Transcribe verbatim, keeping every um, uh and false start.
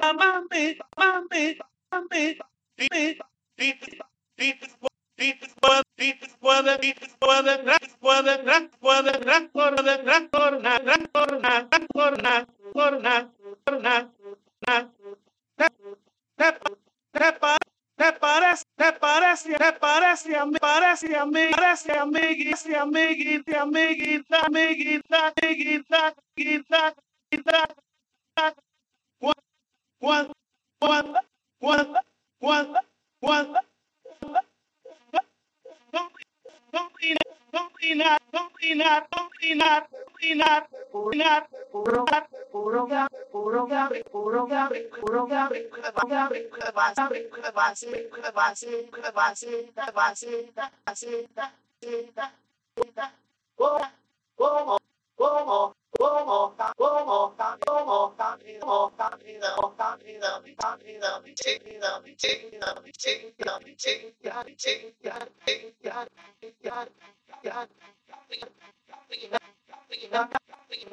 mami, mami, mami, di, di, di, puede, puede, puede, puede, puede, puede, retornar, retornar, retornar, retornar, retornar, te, te, pa- te parece, te parece, te parece a mí, parece a mí, parece a mí, parece a mí, guita, amiguita, amiguita, amiguita, amiguita, amiguita, cuando, cuando, cuando, cuando, cuando, combinar, combinar, combinar, combinar, combinar, puro puro puro puro puro avance, avance, avance, avance, avance, avance, como, como, como, como, como,